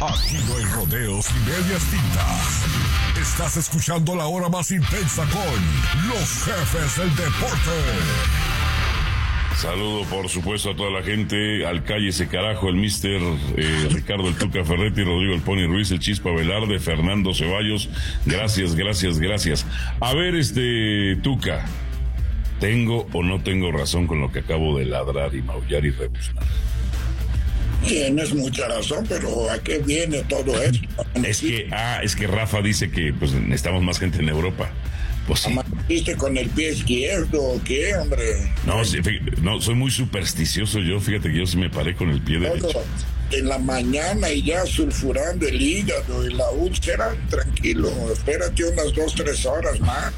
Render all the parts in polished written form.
Aquí no hay rodeos y medias tintas. Estás escuchando la hora más intensa con los jefes del deporte. Saludo, por supuesto, a toda la gente. Al cállese carajo, el mister Ricardo el Tuca Ferretti, Rodrigo el Pony Ruiz, el Chispa Velarde, Fernando Ceballos. Gracias. A ver, Tuca, ¿tengo o no tengo razón con lo que acabo de ladrar y maullar y rebuznar? Tienes mucha razón, pero ¿a qué viene todo esto? Es que Rafa dice que pues necesitamos más gente en Europa. Pues sí. ¿Amaneciste con el pie izquierdo o qué, hombre? No, sí, no, soy muy supersticioso yo. Fíjate que yo sí me paré con el pie derecho. En la mañana y ya sulfurando el hígado y la úlcera, tranquilo, espérate unas 2-3 horas más.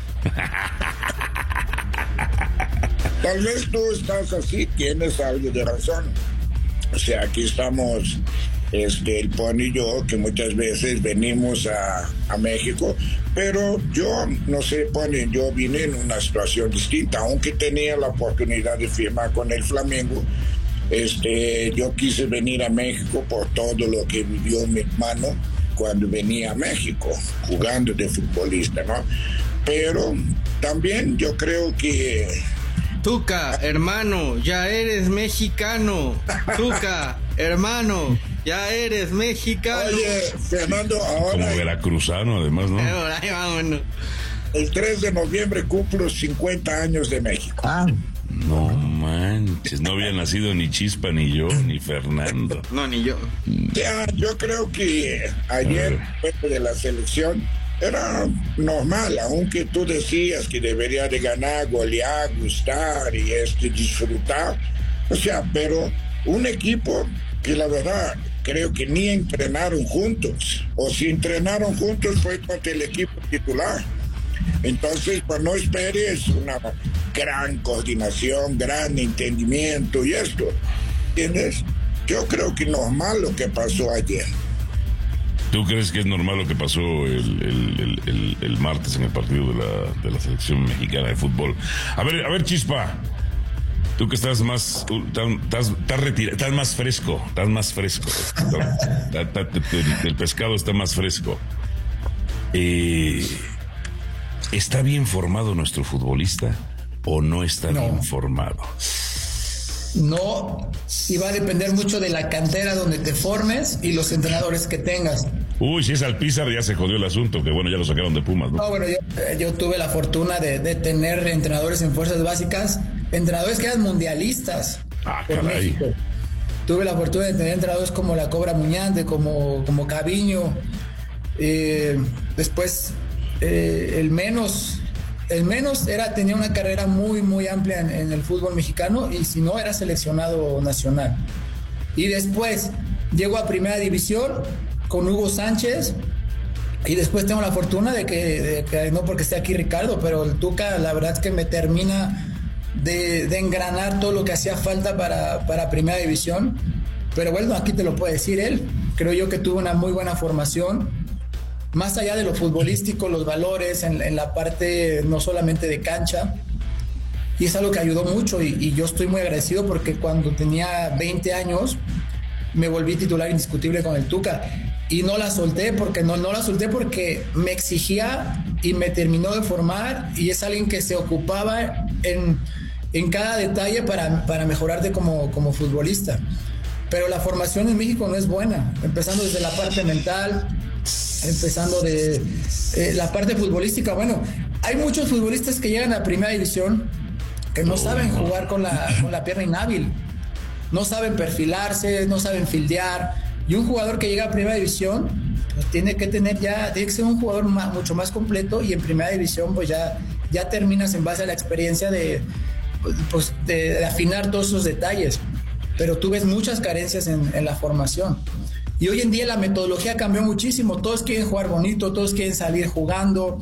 Tal vez tú estás así, tienes algo de razón. O sea, aquí estamos, el Pony y yo, que muchas veces venimos a México, pero yo, no sé, Pony, yo vine en una situación distinta, aunque tenía la oportunidad de firmar con el Flamengo. Yo quise venir a México por todo lo que vivió mi hermano cuando venía a México, jugando de futbolista, ¿no? Pero también yo creo que... Tuca, hermano, ya eres mexicano. Tuca, hermano, ya eres mexicano. Oye, Fernando, ahora... Como veracruzano, además, ¿no? Ahí vámonos. El 3 de noviembre cumplo 50 años de México. No manches, no había nacido ni Chispa, ni yo, ni Fernando. No, ni yo. Ya, yo creo que ayer, después de la selección, era normal, aunque tú decías que debería de ganar, golear, gustar y disfrutar. O sea, pero un equipo que la verdad creo que ni entrenaron juntos, o si entrenaron juntos fue contra el equipo titular. Entonces, pues no esperes una gran coordinación, gran entendimiento y esto, ¿entiendes? Yo creo que normal lo que pasó ayer. ¿Tú crees que es normal lo que pasó el martes en el partido de la selección mexicana de fútbol? A ver, Chispa, tú que estás más, estás retirado, estás más fresco, el pescado está más fresco. ¿Está bien formado nuestro futbolista o no está bien formado? No, y va a depender mucho de la cantera donde te formes y los entrenadores que tengas. Uy, si es Alpizar ya se jodió el asunto, que bueno, ya lo sacaron de Pumas, ¿no? No, bueno, yo tuve la fortuna de tener entrenadores en fuerzas básicas, entrenadores que eran mundialistas. Caray. México. Tuve la fortuna de tener entrenadores como la Cobra Muñante, como Caviño. Después, el menos tenía una carrera muy, muy amplia en el fútbol mexicano, y si no, era seleccionado nacional. Y después llego a Primera División con Hugo Sánchez, y después tengo la fortuna de que no porque esté aquí Ricardo, pero el Tuca la verdad es que me termina de engranar todo lo que hacía falta para Primera División. Pero bueno, aquí te lo puede decir él. Creo yo que tuvo una muy buena formación, más allá de lo futbolístico, los valores en la parte no solamente de cancha, y es algo que ayudó mucho, y yo estoy muy agradecido porque cuando tenía 20 años me volví titular indiscutible con el Tuca, y no la solté porque me exigía y me terminó de formar, y es alguien que se ocupaba en cada detalle para mejorarte como futbolista. Pero la formación en México no es buena, empezando desde la parte mental, empezando de la parte futbolística. Bueno, hay muchos futbolistas que llegan a Primera División que no saben jugar con la pierna inhábil, no saben perfilarse, no saben fildear, y un jugador que llega a Primera División pues tiene que ser un jugador mucho más completo, y en Primera División pues ya terminas en base a la experiencia de afinar todos esos detalles, pero tú ves muchas carencias en la formación. Y hoy en día la metodología cambió muchísimo, todos quieren jugar bonito, todos quieren salir jugando,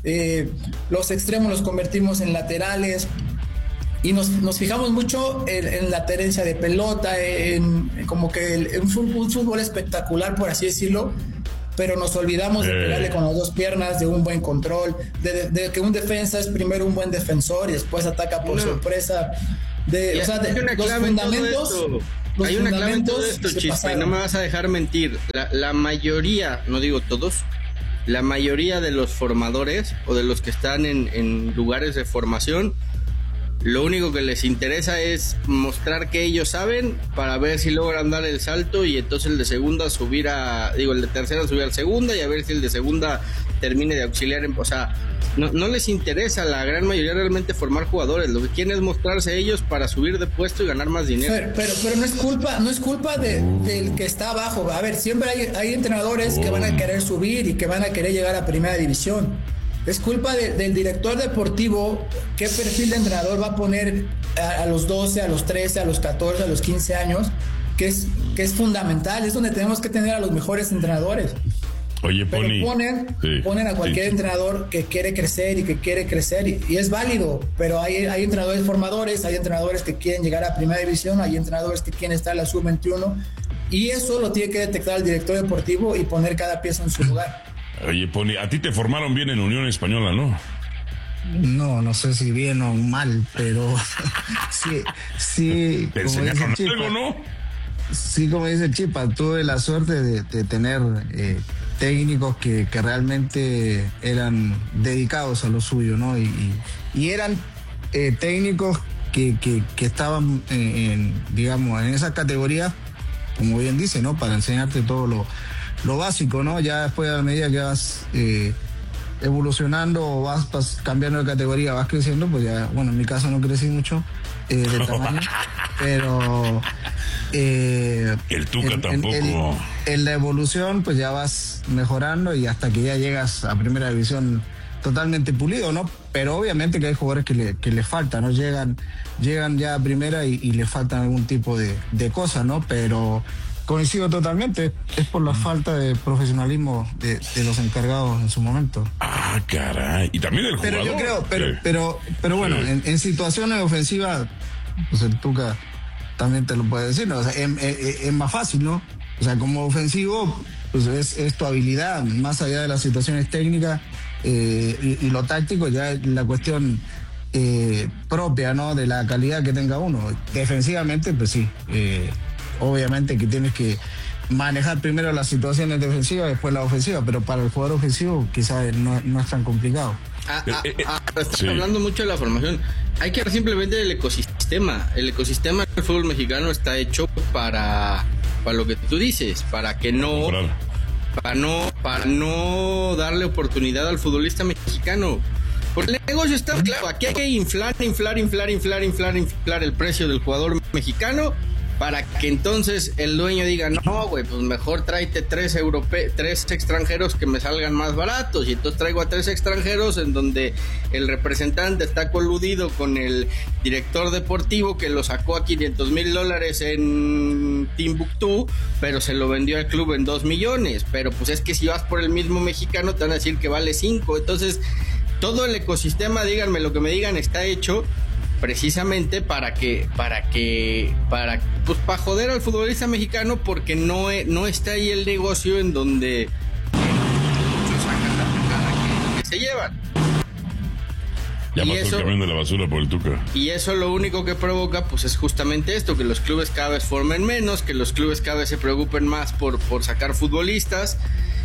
los extremos los convertimos en laterales, y nos fijamos mucho en la tenencia de pelota, en como que un fútbol espectacular, por así decirlo, pero nos olvidamos de pegarle con las dos piernas, de un buen control, de que un defensa es primero un buen defensor y después ataca por sorpresa, los fundamentos. los hay una clave en todo fundamentos esto, se Chispa, y pasaron. no me vas a dejar mentir. La mayoría, no digo todos, la mayoría de los formadores o de los que están en lugares de formación, lo único que les interesa es mostrar que ellos saben para ver si logran dar el salto y entonces el de segunda el de tercera subir al segunda y a ver si el de segunda termine de auxiliar. O sea, no les interesa la gran mayoría realmente formar jugadores. Lo que quieren es mostrarse ellos para subir de puesto y ganar más dinero. Pero no es culpa del que está abajo. A ver, siempre hay entrenadores que van a querer subir y que van a querer llegar a primera división. Es culpa del director deportivo qué perfil de entrenador va a poner a los 12, a los 13, a los 14, a los 15 años, que es fundamental. Es donde tenemos que tener a los mejores entrenadores. Oye, Pero Pony. ponen a cualquier entrenador que quiere crecer y es válido, pero hay entrenadores formadores, hay entrenadores que quieren llegar a primera división, hay entrenadores que quieren estar en la sub-21 y eso lo tiene que detectar el director deportivo y poner cada pieza en su lugar. Oye, Pony, a ti te formaron bien en Unión Española, ¿no? No sé si bien o mal, pero sí. Te como enseñaron dice Chipa, algo, ¿no? Sí, como dice Chipa, tuve la suerte de tener técnicos que realmente eran dedicados a lo suyo, ¿no? Y eran técnicos que estaban, digamos, en esa categoría, como bien dice, ¿no? Para enseñarte todo lo básico, ¿no? Ya después, a medida que vas evolucionando o vas cambiando de categoría, vas creciendo, pues ya, bueno, en mi caso no crecí mucho de tamaño, pero el Tuca tampoco. En la evolución, pues ya vas mejorando y hasta que ya llegas a primera división totalmente pulido, ¿no? Pero obviamente que hay jugadores que les falta, ¿no? Llegan ya a primera y les faltan algún tipo de cosas, ¿no? Pero coincido totalmente, es por la falta de profesionalismo de los encargados en su momento. Ah, caray. Y también el jugador. Pero yo creo, pero bueno, en situaciones ofensivas, pues el Tuca también te lo puede decir, ¿no? O sea, es más fácil, ¿no? O sea, como ofensivo, pues es tu habilidad, más allá de las situaciones técnicas y lo táctico, ya es la cuestión propia, ¿no? De la calidad que tenga uno. Defensivamente, pues sí, obviamente que tienes que manejar primero las situaciones defensivas, después la ofensiva, pero para el jugador ofensivo quizás no es tan complicado. Estás hablando mucho de la formación. Hay que ver simplemente el ecosistema. El ecosistema del fútbol mexicano está hecho para lo que tú dices, para no darle oportunidad al futbolista mexicano. Porque el negocio está claro. Aquí hay que inflar el precio del jugador mexicano para que entonces el dueño diga, no, güey, pues mejor tráete tres extranjeros que me salgan más baratos. Y entonces traigo a 3 extranjeros en donde el representante está coludido con el director deportivo que lo sacó a $500,000 en Timbuktu, pero se lo vendió al club en 2 millones. Pero pues es que si vas por el mismo mexicano te van a decir que vale 5. Entonces todo el ecosistema, díganme lo que me digan, está hecho precisamente para joder al futbolista mexicano, porque no está ahí el negocio en donde sacan la picada que se llevan. Ya mató el camión de la basura por el Tuca. Y eso lo único que provoca, pues, es justamente esto, que los clubes cada vez formen menos, que los clubes cada vez se preocupen más por sacar futbolistas.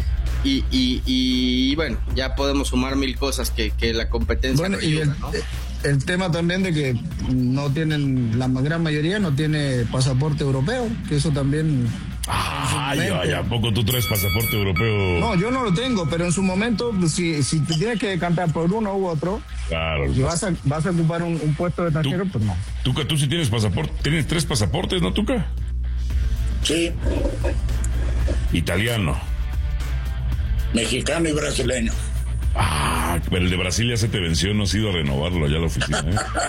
Y bueno, ya podemos sumar 1000 cosas que la competencia. Bueno, y el tema también de que no tienen, la gran mayoría no tiene pasaporte europeo, que eso también. ¿A poco tú traes pasaporte europeo? No, yo no lo tengo, pero en su momento, si te tienes que decantar por uno u otro, claro, y vas a ocupar un puesto de extranjero, pues no. Tuca, tú sí tienes pasaporte, tienes 3 pasaportes, ¿no, Tuca? Sí. Italiano, Mexicano y brasileño. Pero el de Brasil ya se te venció, no has ido a renovarlo allá a la oficina,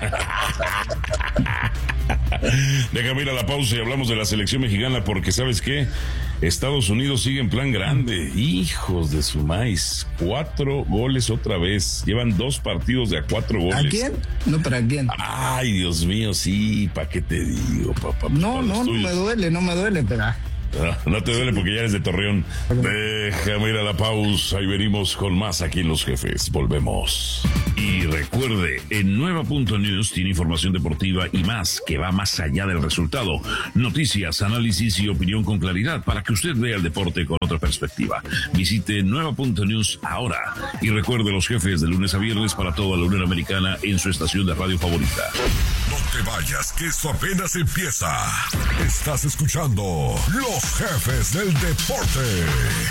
Déjame ir a la pausa y hablamos de la selección mexicana, porque ¿sabes qué? Estados Unidos sigue en plan grande. Hijos de su maíz. 4 goles otra vez. Llevan 2 partidos de a 4 goles. ¿A quién? No, ¿para quién? Ay, Dios mío, sí, ¿para qué te digo, papá? No me duele, pero... No te duele porque ya eres de Torreón. Déjame ir a la pausa y venimos con más aquí en Los Jefes. Volvemos. Y recuerde, en Nueva.News tiene información deportiva y más que va más allá del resultado. Noticias, análisis y opinión con claridad para que usted vea el deporte con otra perspectiva. Visite Nueva.News ahora. Y recuerde, Los Jefes de lunes a viernes para toda la Unión Americana en su estación de radio favorita. No te vayas, que esto apenas empieza. Estás escuchando Los Jefes del Deporte.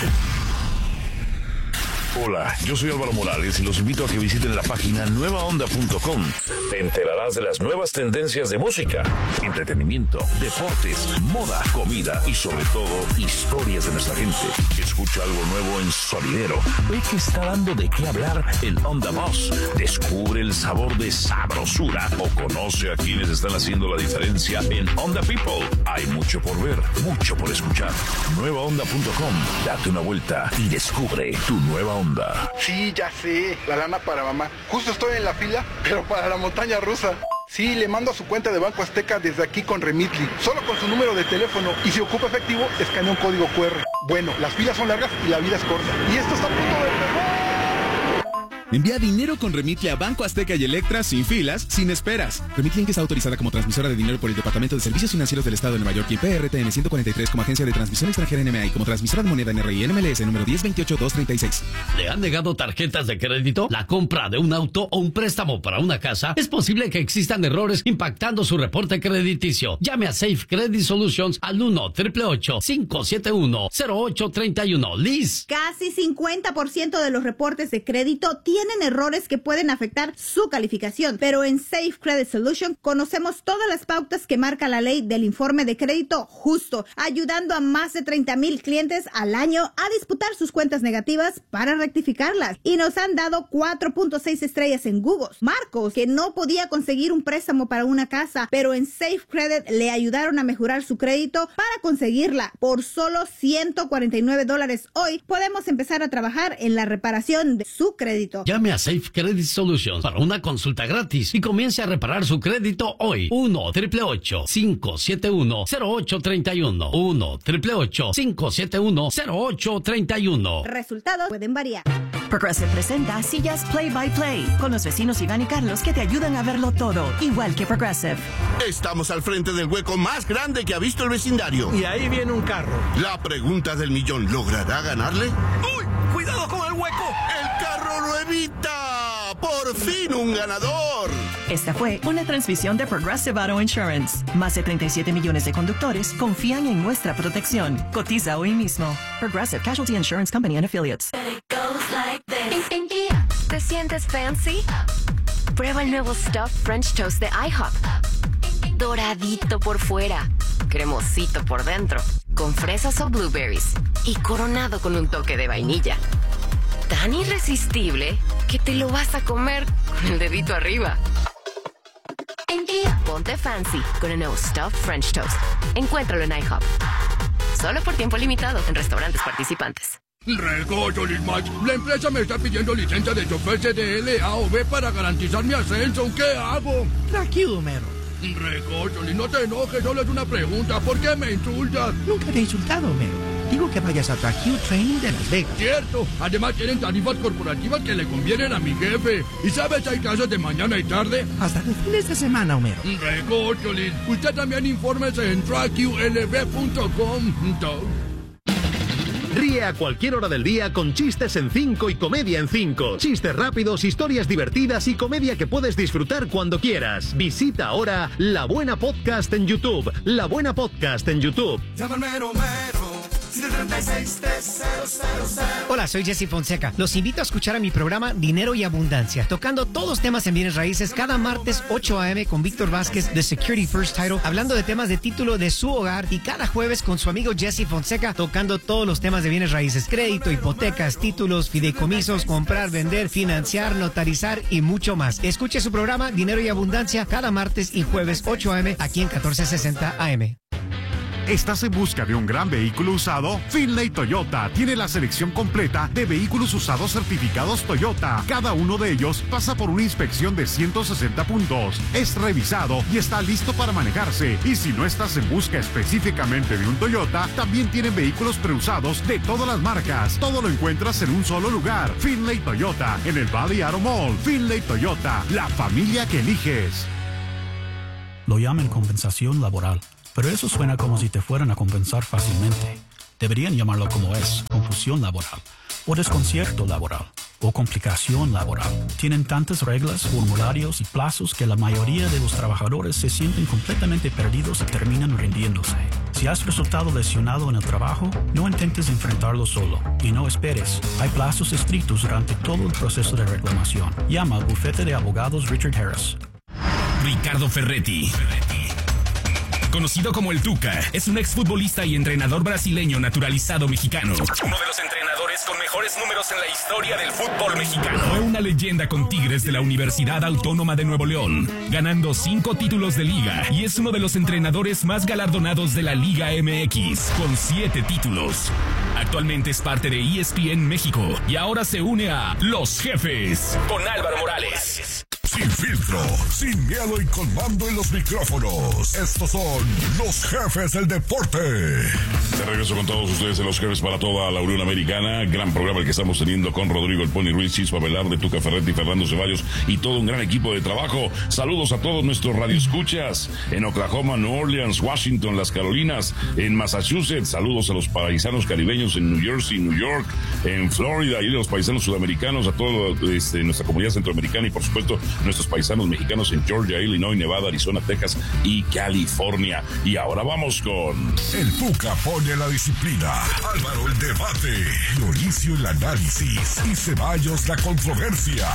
Hola, yo soy Álvaro Morales y los invito a que visiten la página nuevaonda.com. Te enterarás de las nuevas tendencias de música, entretenimiento, deportes, moda, comida y sobre todo historias de nuestra gente. Escucha algo nuevo en Sonidero. Ve que está dando de qué hablar en Onda Voz. Descubre el sabor de sabrosura o conoce a quienes están haciendo la diferencia en Onda People. Hay mucho por ver, mucho por escuchar. Nuevaonda.com. Date una vuelta y descubre tu nueva onda. Sí, ya sé, la lana para mamá. Justo estoy en la fila, pero para la montaña rusa. Sí, le mando a su cuenta de Banco Azteca desde aquí con Remitly. Solo con su número de teléfono y si ocupa efectivo, escanea un código QR. Bueno, las filas son largas y la vida es corta. Y esto está a punto de pegar. Envía dinero con Remitly a Banco Azteca y Electra sin filas, sin esperas. Remitly Inc. está autorizada como transmisora de dinero por el Departamento de Servicios Financieros del Estado de Nueva York y PRTN 143 como agencia de transmisión extranjera NMA y como transmisora de moneda NRI NMLS número 1028-236. ¿Le han negado tarjetas de crédito? ¿La compra de un auto o un préstamo para una casa? Es posible que existan errores impactando su reporte crediticio. Llame a Safe Credit Solutions al 1-888-571-0831. Liz. Casi 50% de los reportes de crédito tienen errores que pueden afectar su calificación, pero en Safe Credit Solution conocemos todas las pautas que marca la ley del informe de crédito justo, ayudando a más de 30,000 clientes al año a disputar sus cuentas negativas para rectificarlas. Y nos han dado 4.6 estrellas en Google. Marcos, que no podía conseguir un préstamo para una casa, pero en Safe Credit le ayudaron a mejorar su crédito para conseguirla. Por solo $149 hoy podemos empezar a trabajar en la reparación de su crédito. Llame a Safe Credit Solutions para una consulta gratis y comience a reparar su crédito hoy. 1-888-571-0831. 1-888-571-0831. Resultados pueden variar. Progressive presenta Sillas Play by Play con los vecinos Iván y Carlos que te ayudan a verlo todo, igual que Progressive. Estamos al frente del hueco más grande que ha visto el vecindario. Y ahí viene un carro. La pregunta del millón, ¿logrará ganarle? ¡Uy! ¡Cuidado con el hueco! ¡El carro lo evita! ¡Por fin un ganador! Esta fue una transmisión de Progressive Auto Insurance. Más de 37 millones de conductores confían en nuestra protección. Cotiza hoy mismo. Progressive Casualty Insurance Company and Affiliates. ¿Te sientes fancy? Prueba el nuevo Stuffed French Toast de IHOP. Doradito por fuera, cremosito por dentro, con fresas o blueberries y coronado con un toque de vainilla. Tan irresistible que te lo vas a comer con el dedito arriba. Ponte fancy con el nuevo Stuffed French Toast. Encuéntralo en IHOP. Solo por tiempo limitado en restaurantes participantes. Recócholis, Max. La empresa me está pidiendo licencia de chofer CDL A o B para garantizar mi ascenso. ¿Qué hago? Tranquilo, Homero. Recócholis, no te enojes, solo es una pregunta. ¿Por qué me insultas? Nunca te he insultado, Homero. Digo que vayas a Track Training de Las Vegas. Cierto. Además tienen tarifas corporativas que le convienen a mi jefe. ¿Y sabes, hay clases de mañana y tarde? Hasta de fines de semana, Homero. Recócholis, usted también infórmese en trackqlb.com. Ríe a cualquier hora del día con Chistes en 5 y Comedia en 5. Chistes rápidos, historias divertidas y comedia que puedes disfrutar cuando quieras. Visita ahora La Buena Podcast en YouTube. La Buena Podcast en YouTube. Hola, soy Jesse Fonseca. Los invito a escuchar a mi programa Dinero y Abundancia, tocando todos los temas en bienes raíces cada martes 8 a.m. con Víctor Vázquez de Security First Title, hablando de temas de título de su hogar, y cada jueves con su amigo Jesse Fonseca, tocando todos los temas de bienes raíces, crédito, hipotecas, títulos, fideicomisos, comprar, vender, financiar, notarizar y mucho más. Escuche su programa Dinero y Abundancia cada martes y jueves 8 a.m. aquí en 1460 AM. ¿Estás en busca de un gran vehículo usado? Finlay Toyota tiene la selección completa de vehículos usados certificados Toyota. Cada uno de ellos pasa por una inspección de 160 puntos. Es revisado y está listo para manejarse. Y si no estás en busca específicamente de un Toyota, también tienen vehículos preusados de todas las marcas. Todo lo encuentras en un solo lugar. Finlay Toyota, en el Valley Auto Mall. Finlay Toyota, la familia que eliges. Lo llaman compensación laboral, pero eso suena como si te fueran a compensar fácilmente. Deberían llamarlo como es, confusión laboral, o desconcierto laboral, o complicación laboral. Tienen tantas reglas, formularios y plazos que la mayoría de los trabajadores se sienten completamente perdidos y terminan rindiéndose. Si has resultado lesionado en el trabajo, no intentes enfrentarlo solo y no esperes. Hay plazos estrictos durante todo el proceso de reclamación. Llama al bufete de abogados Richard Harris. Ricardo Ferretti, conocido como el Tuca, es un exfutbolista y entrenador brasileño naturalizado mexicano. Uno de los entrenadores con mejores números en la historia del fútbol mexicano. Fue una leyenda con Tigres de la Universidad Autónoma de Nuevo León, ganando 5 títulos de liga, y es uno de los entrenadores más galardonados de la Liga MX, con 7 títulos. Actualmente es parte de ESPN México y ahora se une a Los Jefes con Álvaro Morales. Sin filtro, sin miedo y con mando en los micrófonos. Estos son los Jefes del Deporte. De regreso con todos ustedes en Los Jefes para toda la Unión Americana. Gran programa el que estamos teniendo con Rodrigo El Pony Ruiz, Chispa Velarde, Tuca Ferretti, Fernando Ceballos y todo un gran equipo de trabajo. Saludos a todos nuestros radioescuchas en Oklahoma, New Orleans, Washington, las Carolinas, en Massachusetts. Saludos a los paisanos caribeños en New Jersey, New York, en Florida y a los paisanos sudamericanos, a toda nuestra comunidad centroamericana y por supuesto nuestros paisanos mexicanos en Georgia, Illinois, Nevada, Arizona, Texas y California. Y ahora vamos con... El Tuca pone la disciplina, Álvaro el debate, Dionisio el análisis y Ceballos la controversia.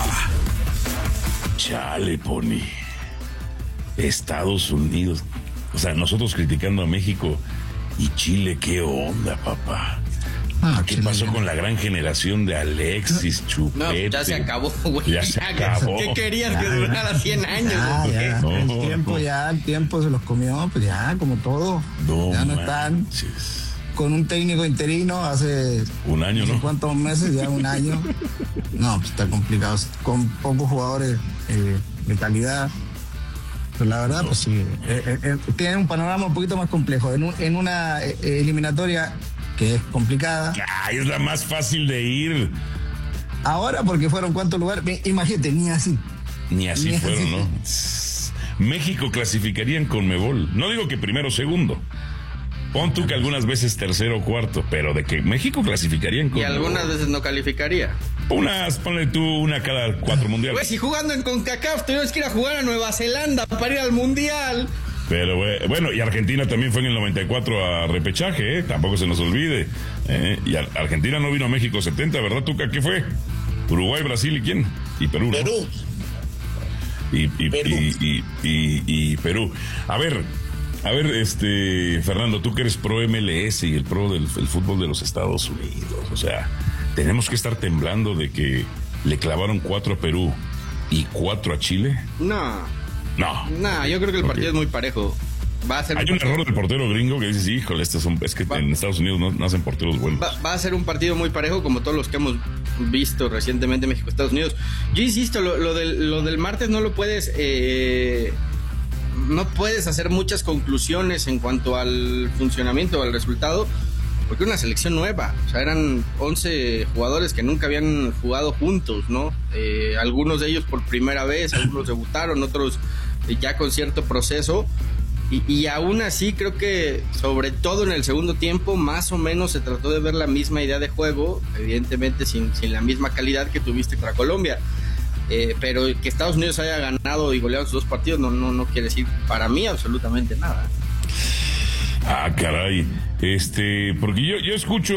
Chale, Pony. Estados Unidos. O sea, nosotros criticando a México y Chile, ¿qué onda, papá? ¿Qué pasó con la gran generación de Alexis, Chupete? No, ya se acabó, güey. Ya se acabó. ¿Qué querías que durara 100 años? El tiempo se los comió, pues ya, como todo. Ya no están con un técnico interino hace un año, ¿no? ¿Cuántos meses? Ya un año. No, pues está complicado. Con pocos jugadores de calidad. Pero la verdad, pues sí. Tiene un panorama un poquito más complejo. En una eliminatoria que es complicada. Ay, es la más fácil de ir. Ahora, porque fueron cuántos lugares. Imagínate, ni así. Ni así fueron, ¿no? México clasificaría en Conmebol. No digo que primero o segundo. Pon tú que algunas veces tercero o cuarto, pero de que México clasificaría en Conmebol. Y algunas veces no calificaría. Ponle tú una cada 4 mundiales. Pues si jugando en CONCACAF tuvimos que ir a jugar a Nueva Zelanda para ir al mundial. Pero bueno, y Argentina también fue en el 94 a repechaje, tampoco se nos olvide. Y Argentina no vino a México 70, ¿verdad, Tuca? ¿Qué fue? Uruguay, Brasil y ¿quién? Y Perú, ¿no? Perú. Y Perú. A ver, Fernando, tú que eres pro MLS y el pro del fútbol de los Estados Unidos, o sea, tenemos que estar temblando de que le clavaron 4 a Perú y 4 a Chile. No, yo creo que el partido es muy parejo. Hay un error del portero gringo que dices, híjole, es que en Estados Unidos no hacen porteros buenos. Va a ser un partido muy parejo como todos los que hemos visto recientemente México-Estados Unidos. Yo insisto, lo del martes no lo puedes... no puedes hacer muchas conclusiones en cuanto al funcionamiento o al resultado, porque es una selección nueva. O sea, eran 11 jugadores que nunca habían jugado juntos, ¿no? Algunos de ellos por primera vez, algunos debutaron, otros ya con cierto proceso. Y aún así creo que, sobre todo en el segundo tiempo, más o menos se trató de ver la misma idea de juego, evidentemente sin la misma calidad que tuviste contra Colombia. Pero que Estados Unidos haya ganado y goleado sus 2 partidos no quiere decir para mí absolutamente nada. Ah, caray. Porque yo escucho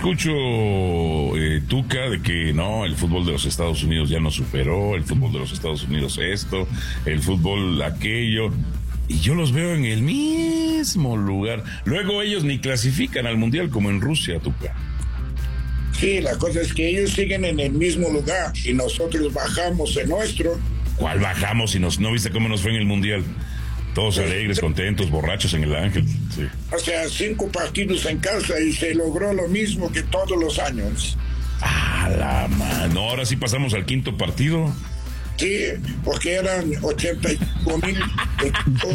Tuca de que no, el fútbol de los Estados Unidos ya no superó, el fútbol de los Estados Unidos esto, el fútbol aquello. Y yo los veo en el mismo lugar. Luego ellos ni clasifican al mundial como en Rusia, Tuca. Sí, la cosa es que ellos siguen en el mismo lugar y nosotros bajamos en nuestro. ¿Cuál bajamos si no viste cómo nos fue en el mundial? Todos alegres, contentos, borrachos en el Ángel. Sí. O sea, 5 partidos en casa y se logró lo mismo que todos los años. La mano. Ahora sí pasamos al 5º partido. Sí, porque eran 85,000 equipos.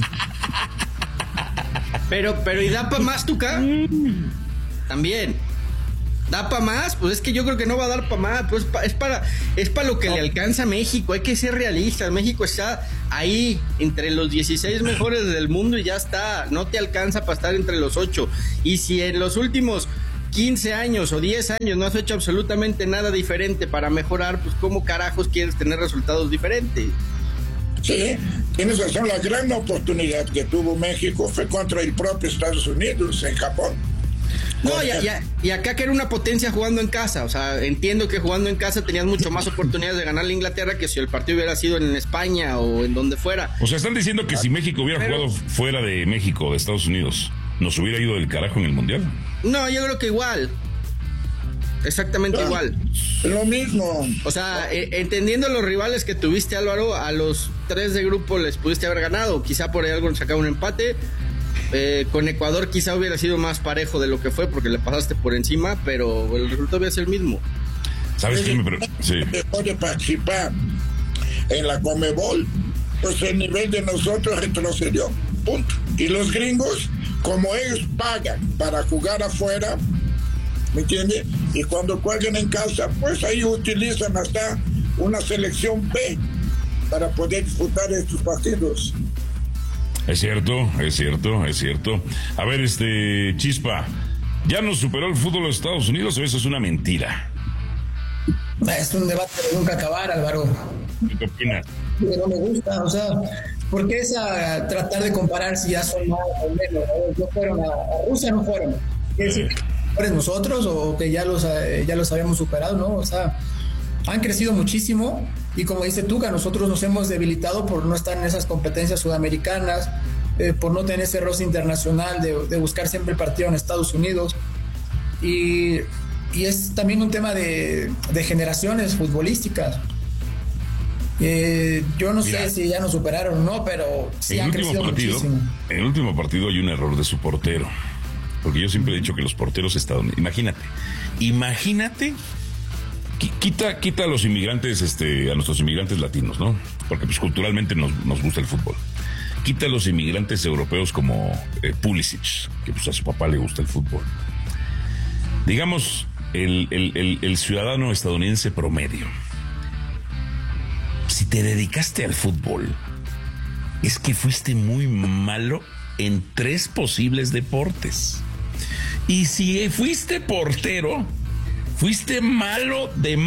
Pero ¿y da para más, Tuca? También. ¿Da para más? Pues es que yo creo que no va a dar para más. Pues es para lo que le alcanza a México. Hay que ser realistas. México está ahí entre los 16 mejores del mundo y ya está. No te alcanza para estar entre los 8. Y si en los últimos 15 años o 10 años no has hecho absolutamente nada diferente para mejorar, pues ¿cómo carajos quieres tener resultados diferentes? Sí, tienes razón. La gran oportunidad que tuvo México fue contra el propio Estados Unidos en Japón. No, y acá que era una potencia jugando en casa. O sea, entiendo que jugando en casa tenías mucho más oportunidades de ganar a Inglaterra que si el partido hubiera sido en España o en donde fuera. O sea, están diciendo que si México hubiera jugado fuera de México, de Estados Unidos, ¿nos hubiera ido del carajo en el Mundial? No, yo creo que igual. Exactamente igual. Lo mismo. O sea, entendiendo los rivales que tuviste, Álvaro, a los 3 de grupo les pudiste haber ganado. Quizá por ahí algo sacaba un empate. Con Ecuador quizá hubiera sido más parejo de lo que fue porque le pasaste por encima, pero el resultado hubiera sido el mismo. ¿Sabes qué? Sí. Después de participar en la Conmebol, pues el nivel de nosotros retrocedió. Punto. Y los gringos, como ellos pagan para jugar afuera, ¿me entiendes? Y cuando juegan en casa, pues ahí utilizan hasta una selección B para poder disfrutar de estos partidos. Es cierto. A ver, Chispa, ¿ya nos superó el fútbol de Estados Unidos o eso es una mentira? Es un debate de nunca acabar, Álvaro. ¿Qué opinas? Que no me gusta, o sea, ¿por qué esa tratar de comparar si ya son más o menos? ¿No fueron a Rusia? No fueron. ¿Quiere decir que mejores nosotros o que ya los habíamos superado? No, o sea, han crecido muchísimo y como dice Tuca, nosotros nos hemos debilitado por no estar en esas competencias sudamericanas, por no tener ese roce internacional de buscar siempre el partido en Estados Unidos y es también un tema de generaciones futbolísticas. Yo no sé si ya nos superaron o no, pero sí han crecido muchísimo. En el último partido hay un error de su portero, porque yo siempre he dicho que los porteros estadounidenses, imagínate, quita a los inmigrantes, a nuestros inmigrantes latinos, ¿no? Porque pues culturalmente nos gusta el fútbol. Quita a los inmigrantes europeos como Pulisic, que pues a su papá le gusta el fútbol. Digamos, el ciudadano estadounidense promedio. Si te dedicaste al fútbol, es que fuiste muy malo en 3 posibles deportes. Y si fuiste portero, fuiste malo.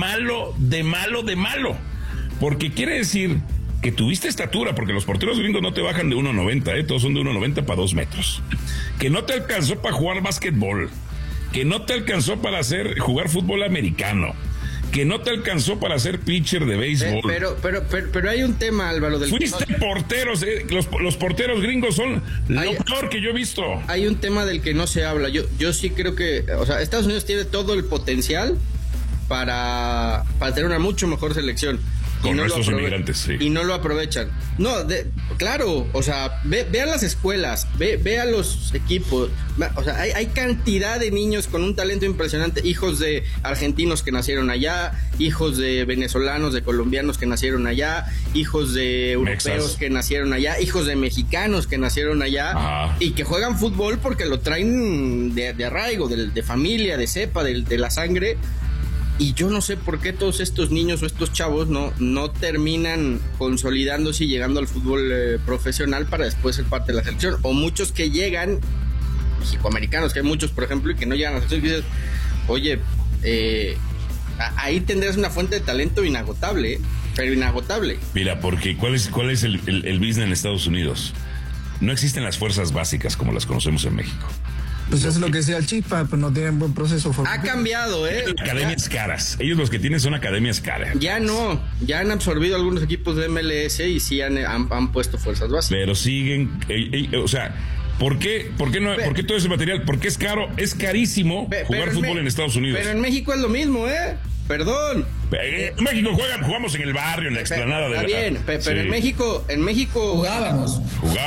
Porque quiere decir que tuviste estatura, porque los porteros gringos no te bajan de 1.90, todos son de 1.90 para 2 metros. Que no te alcanzó para jugar básquetbol, que no te alcanzó para jugar fútbol americano, que no te alcanzó para ser pitcher de béisbol. Pero hay un tema, Álvaro. Fuiste porteros, los porteros gringos son lo peor que yo he visto. Hay un tema del que no se habla. Yo sí creo que, o sea, Estados Unidos tiene todo el potencial para tener una mucho mejor selección. Con nuestros inmigrantes, sí. Y no lo aprovechan. No, claro, o sea, ve a las escuelas, ve a los equipos. O sea, hay cantidad de niños con un talento impresionante, hijos de argentinos que nacieron allá, hijos de venezolanos, de colombianos que nacieron allá, hijos de europeos que nacieron allá, hijos de mexicanos que nacieron allá. Y que juegan fútbol porque lo traen de arraigo, de familia, de cepa, de la sangre. Y yo no sé por qué todos estos niños o estos chavos no terminan consolidándose y llegando al fútbol profesional para después ser parte de la selección. O muchos que llegan, mexicoamericanos, que hay muchos, por ejemplo, y que no llegan a la selección, y dices, oye, ahí tendrás una fuente de talento inagotable, pero inagotable. Mira, porque ¿cuál es el business en Estados Unidos? No existen las fuerzas básicas como las conocemos en México. Pues eso es lo que decía el Chispa, pues no tienen buen proceso formativo. Ha cambiado, Academias caras. Ellos los que tienen son academias caras. Ya han absorbido algunos equipos de MLS y sí han puesto fuerzas básicas. Pero siguen, o sea, ¿por qué todo ese material? Porque es caro, es carísimo jugar fútbol en Estados Unidos. Pero en México es lo mismo, Perdón. México jugamos en el barrio, en la explanada de la... Está bien, pero en México jugábamos.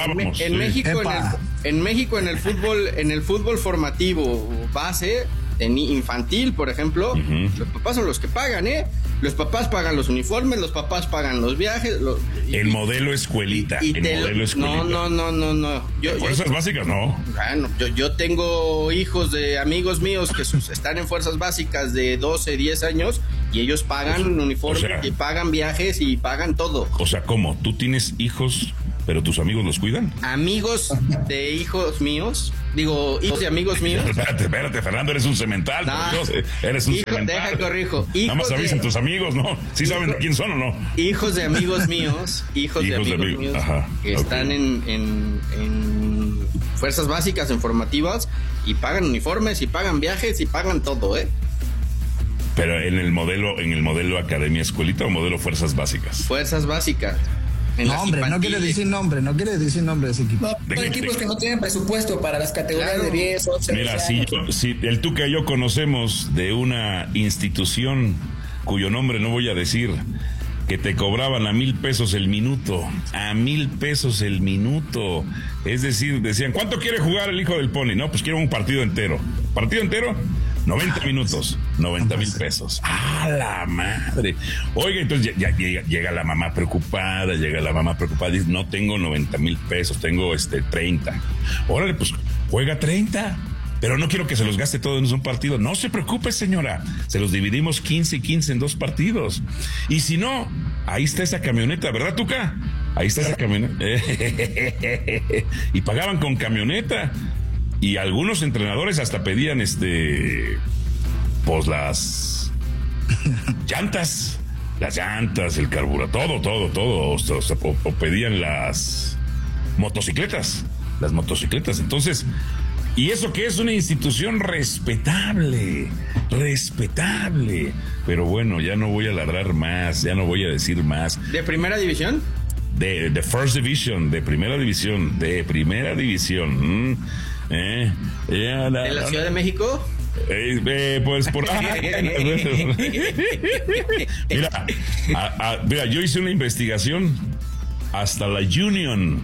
En México en el fútbol formativo base, infantil, por ejemplo, los papás son los que pagan, Los papás pagan los uniformes, los papás pagan los viajes. El modelo escuelita. No. Fuerzas básicas, no. Bueno, yo tengo hijos de amigos míos que están en fuerzas básicas de 12, 10 años y ellos pagan uniformes y pagan viajes y pagan todo. O sea, ¿cómo? ¿Tú tienes hijos, pero tus amigos los cuidan? Amigos de hijos míos. Digo, hijos de amigos míos. Espérate, Fernando, eres un cemental. Eres un cemental. Deja corrijo. Nada más avisan tus amigos, ¿no? ¿Sí saben quién son o no? Hijos de amigos míos. Hijos de amigos míos. Ajá, que están en fuerzas básicas, en formativas, y pagan uniformes, y pagan viajes, y pagan todo, Pero en el modelo academia escuelita o modelo fuerzas básicas. Fuerzas básicas. No quiere decir nombre de ese equipo. Son equipos que no tienen presupuesto para las categorías de 10, 11, Mira, 12 años. si el Tuca y yo conocemos de una institución cuyo nombre no voy a decir, que te cobraban a 1,000 pesos el minuto. A 1,000 pesos el minuto. Es decir, decían, ¿cuánto quiere jugar el hijo del Pony? No, pues quiero un partido entero. ¿Partido entero? 90 minutos, 90,000 pesos. ¡Ah, la madre! Oiga, entonces ya llega la mamá preocupada, dice, no tengo 90,000 pesos, tengo 30. Órale, pues juega 30, pero no quiero que se los gaste todos en un partido. No se preocupe, señora, se los dividimos 15 y 15 en 2 partidos. Y si no, ahí está esa camioneta, ¿verdad, Tuca? Ahí está esa camioneta. Y pagaban con camioneta. Y algunos entrenadores hasta pedían pues las llantas, el carburador, todo, o pedían las motocicletas. Entonces, y eso que es una institución respetable, pero bueno, ya no voy a ladrar más, ya no voy a decir más. ¿De primera división? De First Division, de primera división. ¿De la Ciudad de México? Pues por ahí. Mira, yo hice una investigación. Hasta la Union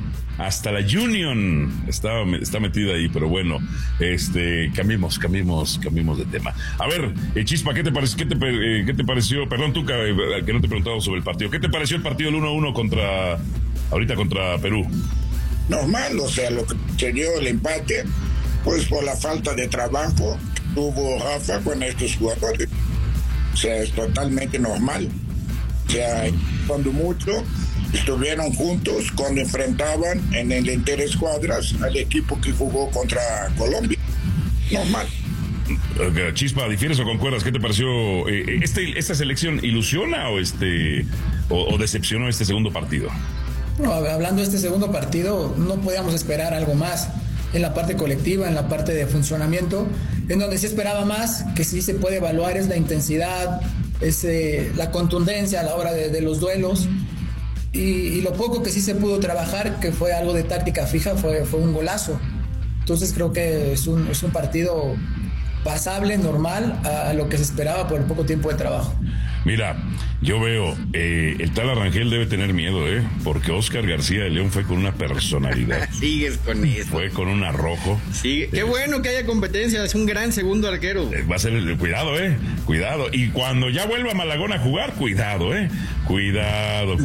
está metida ahí, pero bueno, cambiemos de tema. A ver, Chispa, ¿qué te pareció? Perdón, Tuca, que no te he preguntado sobre el partido. ¿Qué te pareció el partido del 1-1 contra Perú? Normal, o sea, lo que se dio el empate, pues por la falta de trabajo que tuvo Rafa con estos jugadores. O sea, es totalmente normal. O sea, cuando mucho estuvieron juntos cuando enfrentaban en el interescuadras al equipo que jugó contra Colombia. Normal. Chispa, ¿difieres o concuerdas? ¿Qué te pareció? ¿Esta selección ilusiona o decepcionó este segundo partido? No, hablando de este segundo partido, no podíamos esperar algo más en la parte colectiva, en la parte de funcionamiento, en donde sí esperaba más, que sí se puede evaluar, es la intensidad, es la contundencia a la hora de los duelos, y lo poco que sí se pudo trabajar, que fue algo de táctica fija, fue un golazo. Entonces creo que es un partido pasable, normal, a lo que se esperaba por el poco tiempo de trabajo. Mira, yo veo, el tal Arrangel debe tener miedo, porque Oscar García de León fue con una personalidad. Sigues con eso. Fue con un arrojo. Sí, qué bueno que haya competencia, es un gran segundo arquero. Va a ser cuidado. Y cuando ya vuelva Malagón a jugar, cuidado. Cuidado.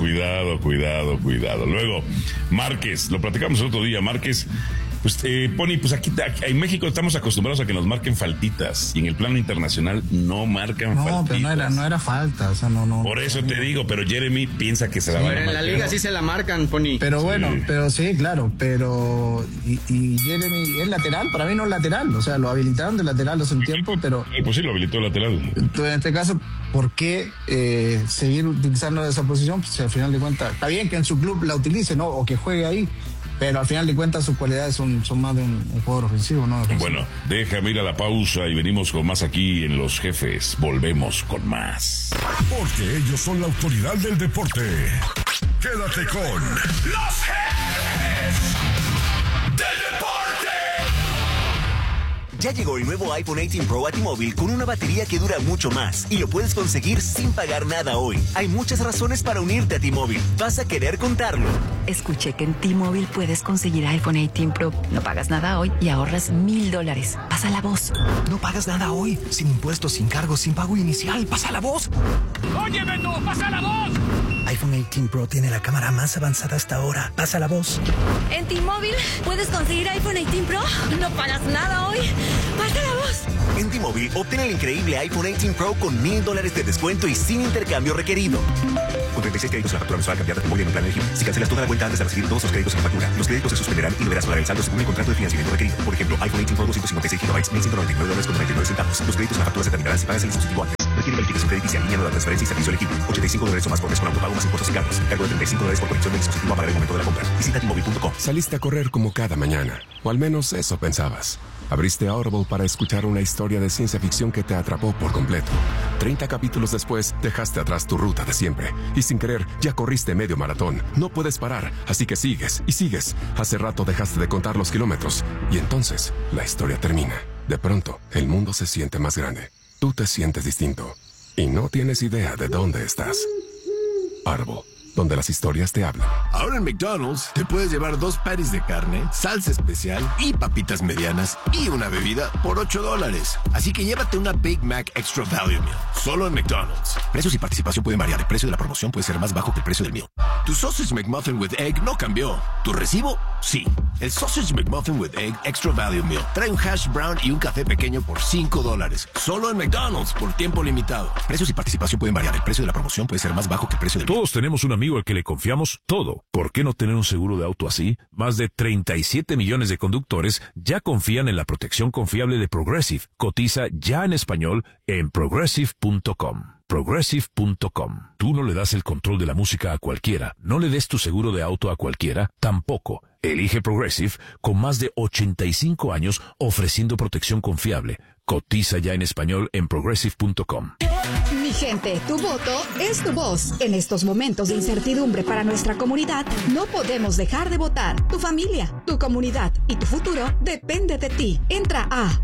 Luego, Márquez, lo platicamos el otro día, Márquez. Pues, Pony, pues aquí en México estamos acostumbrados a que nos marquen faltitas y en el plano internacional no marcan faltitas. No, pero no era falta, o sea, no. Por eso te digo, pero Jeremy piensa que se la van a marcar. En la liga sí se la marcan, Pony. Pero bueno, pero sí, claro, pero y Jeremy es lateral, para mí no es lateral, o sea, lo habilitaron de lateral hace un tiempo, pero... Pues sí, lo habilitó lateral. Entonces, en este caso, ¿por qué seguir utilizando esa posición? Pues al final de cuentas, está bien que en su club la utilice, ¿no? O que juegue ahí. Pero al final de cuentas sus cualidades son más de un jugador ofensivo, ¿no? Bueno, déjame ir a la pausa y venimos con más aquí en Los Jefes. Volvemos con más. Porque ellos son la autoridad del deporte. Quédate con Los Jefes del Deporte. Ya llegó el nuevo iPhone 18 Pro a T-Mobile con una batería que dura mucho más y lo puedes conseguir sin pagar nada hoy. Hay muchas razones para unirte a T-Mobile. Vas a querer contarlo. Escuché que en T-Mobile puedes conseguir iPhone 18 Pro. No pagas nada hoy y ahorras $1,000. Pasa la voz. No pagas nada hoy. Sin impuestos, sin cargos, sin pago inicial. Pasa la voz. ¡Oye, Beto! ¡Pasa la voz! iPhone 18 Pro tiene la cámara más avanzada hasta ahora. Pasa la voz. En T-Mobile puedes conseguir iPhone 18 Pro. No pagas nada hoy. Pasa la voz. En T-Mobile, obtén el increíble iPhone 18 Pro con $1,000 de descuento y sin intercambio requerido. Con 36 créditos en la factura mensual cambiada de T-Mobile en un plan elegible. Si cancelas toda la cuenta antes de recibir todos los créditos en la factura, los créditos se suspenderán y deberás pagar el saldo según el contrato de financiamiento requerido. Por ejemplo, iPhone 18 Pro 256 GB, $1,199.99. Los créditos en la factura se terminarán si pagas el dispositivo antes. Requiere verificación crediticia, línea nueva, transferencia y servicio elegible. $85 o más por mes con autopago más impuestos y cargos. Cargo de $35 por conexión del dispositivo a pagar el momento de la compra. Visita T-Mobile.com. Saliste a correr como cada mañana, o al menos eso pensabas. Abriste Audible para escuchar una historia de ciencia ficción que te atrapó por completo. 30 capítulos después, dejaste atrás tu ruta de siempre. Y sin querer, ya corriste medio maratón. No puedes parar, así que sigues y sigues. Hace rato dejaste de contar los kilómetros. Y entonces, la historia termina. De pronto, el mundo se siente más grande. Tú te sientes distinto. Y no tienes idea de dónde estás. Audible, donde las historias te hablan. Ahora en McDonald's te puedes llevar 2 patties de carne, salsa especial y papitas medianas y una bebida por $8. Así que llévate una Big Mac Extra Value Meal. Solo en McDonald's. Precios y participación pueden variar. El precio de la promoción puede ser más bajo que el precio del meal. Tu Sausage McMuffin with Egg no cambió. ¿Tu recibo? Sí. El Sausage McMuffin with Egg Extra Value Meal trae un hash brown y un café pequeño por $5. Solo en McDonald's por tiempo limitado. Precios y participación pueden variar. El precio de la promoción puede ser más bajo que el precio del meal. Todos tenemos un amigo al que le confiamos todo. ¿Por qué no tener un seguro de auto así? Más de 37 millones de conductores ya confían en la protección confiable de Progressive. Cotiza ya en español en progressive.com. Progressive.com. Tú no le das el control de la música a cualquiera. No le des tu seguro de auto a cualquiera. Tampoco. Elige Progressive con más de 85 años ofreciendo protección confiable. Cotiza ya en español en progressive.com. Mi gente, tu voto es tu voz. En estos momentos de incertidumbre para nuestra comunidad, no podemos dejar de votar. Tu familia, tu comunidad y tu futuro depende de ti. Entra a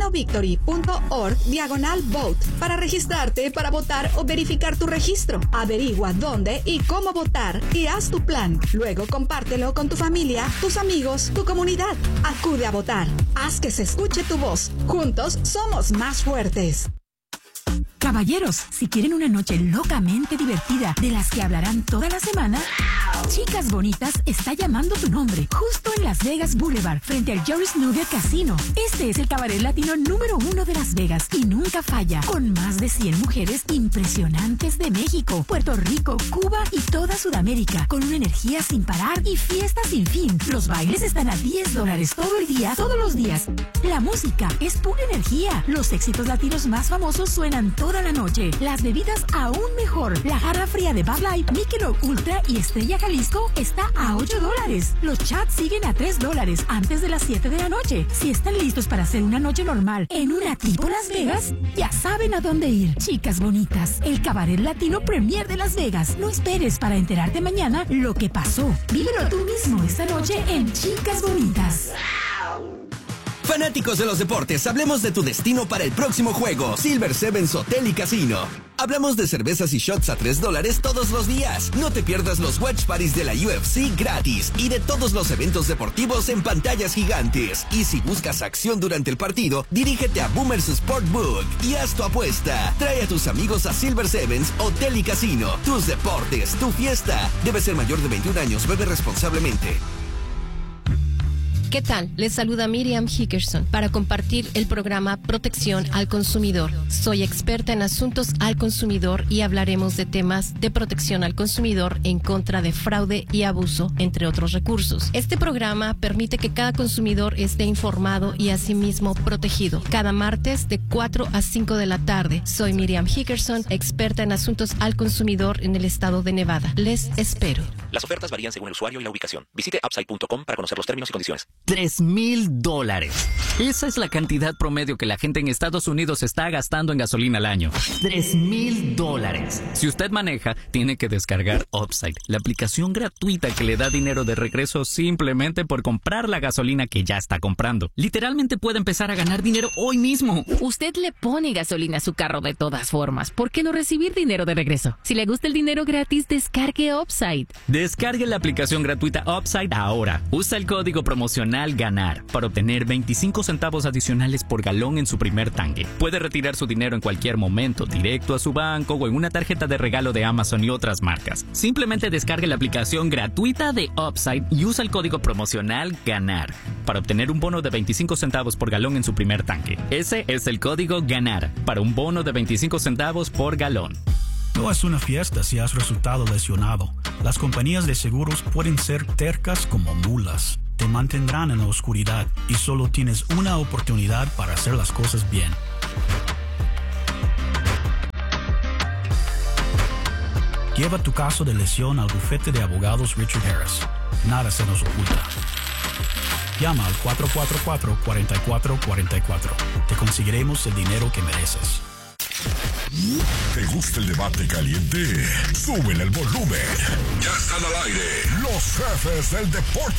latinavictory.org/vote para registrarte para votar o verificar tu registro. Averigua dónde y cómo votar y haz tu plan. Luego compártelo con tu familia, tus amigos, tu comunidad. Acude a votar. Haz que se escuche tu voz. Juntos somos más fuertes. Caballeros, si quieren una noche locamente divertida, de las que hablarán toda la semana, Chicas Bonitas está llamando tu nombre, justo en Las Vegas Boulevard, frente al Joris Nugget Casino. Este es el cabaret latino número 1 de Las Vegas y nunca falla, con más de 100 mujeres impresionantes de México, Puerto Rico, Cuba y toda Sudamérica, con una energía sin parar y fiestas sin fin. Los bailes están a $10 todo el día, todos los días. La música es pura energía. Los éxitos latinos más famosos suenan toda la noche. Las bebidas aún mejor. La jarra fría de Bud Light, Michelob Ultra y Estrella Jalisco está a $8. Los chats siguen a $3 antes de las 7 de la noche. Si están listos para hacer una noche normal en una tipo Las Vegas, ya saben a dónde ir. Chicas Bonitas, el cabaret latino premier de Las Vegas. No esperes para enterarte mañana lo que pasó. Vívelo tú mismo esta noche en Chicas Bonitas. Fanáticos de los deportes, hablemos de tu destino para el próximo juego. Silver Sevens Hotel y Casino. Hablamos de cervezas y shots a $3 todos los días. No te pierdas los watch parties de la UFC gratis y de todos los eventos deportivos en pantallas gigantes. Y si buscas acción durante el partido, dirígete a Boomers Sportbook y haz tu apuesta. Trae a tus amigos a Silver Sevens Hotel y Casino. Tus deportes, tu fiesta. Debe ser mayor de 21 años. Bebe responsablemente. ¿Qué tal? Les saluda Miriam Hickerson para compartir el programa Protección al Consumidor. Soy experta en asuntos al consumidor y hablaremos de temas de protección al consumidor en contra de fraude y abuso, entre otros recursos. Este programa permite que cada consumidor esté informado y asimismo protegido. Cada martes de 4 a 5 de la tarde. Soy Miriam Hickerson, experta en asuntos al consumidor en el estado de Nevada. Les espero. Las ofertas varían según el usuario y la ubicación. Visite upside.com para conocer los términos y condiciones. $3,000. Esa es la cantidad promedio que la gente en Estados Unidos está gastando en gasolina al año. $3,000. Si usted maneja, tiene que descargar Upside, la aplicación gratuita que le da dinero de regreso simplemente por comprar la gasolina que ya está comprando. Literalmente puede empezar a ganar dinero hoy mismo. Usted le pone gasolina a su carro de todas formas. ¿Por qué no recibir dinero de regreso? Si le gusta el dinero gratis, descargue Upside. Descargue la aplicación gratuita Upside ahora. Usa el código promocional GANAR para obtener 25 centavos adicionales por galón en su primer tanque. Puede retirar su dinero en cualquier momento, directo a su banco o en una tarjeta de regalo de Amazon y otras marcas. Simplemente descargue la aplicación gratuita de Upside y usa el código promocional GANAR para obtener un bono de 25 centavos por galón en su primer tanque. Ese es el código GANAR para un bono de 25 centavos por galón. No es una fiesta si has resultado lesionado. Las compañías de seguros pueden ser tercas como mulas. Te mantendrán en la oscuridad y solo tienes una oportunidad para hacer las cosas bien. Lleva tu caso de lesión al bufete de abogados Richard Harris. Nada se nos oculta. Llama al 444-4444. Te conseguiremos el dinero que mereces. ¿Te gusta el debate caliente? Súbele el volumen. Ya están al aire los jefes del deporte.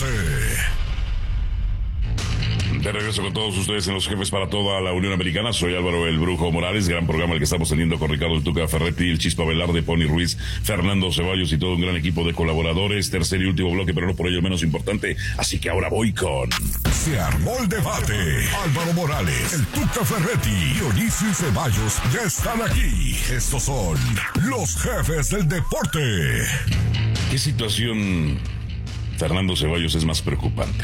De regreso con todos ustedes en Los Jefes para toda la Unión Americana. Soy Álvaro el Brujo Morales. Gran programa el que estamos teniendo con Ricardo el Tuca Ferretti, el Chispa Velarde, Pony Ruiz, Fernando Ceballos y todo un gran equipo de colaboradores. Tercer y último bloque, pero no por ello menos importante. Así que ahora voy con... Se armó el debate. Álvaro Morales, el Tuca Ferretti y Dionisio Ceballos ya están aquí. Estos son Los Jefes del Deporte. ¿Qué situación, Fernando Ceballos, es más preocupante?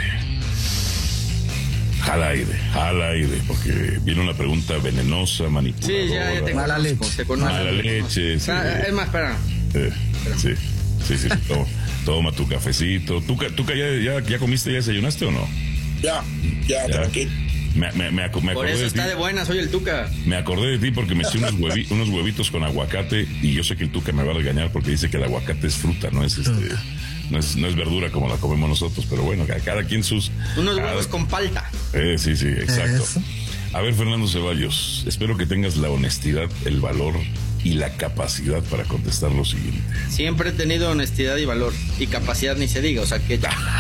Al aire, porque viene una pregunta venenosa, manipuladora. Sí, ya te mala leche. Mala leche. Sí. Es más, espera. Sí. Toma tu cafecito. ¿Tuca, ya comiste, ya desayunaste o no? Ya, tranquilo. Me acordé Por eso está de buena, soy el Tuca. Me acordé de ti porque me hice unos huevitos con aguacate y yo sé que el Tuca me va a regañar porque dice que el aguacate es fruta, no es no es verdura como la comemos nosotros, pero bueno, cada quien sus... Unos huevos con palta. Sí, exacto. A ver, Fernando Ceballos, espero que tengas la honestidad, el valor y la capacidad para contestar lo siguiente. Siempre he tenido honestidad y valor, y capacidad ni se diga, o sea que...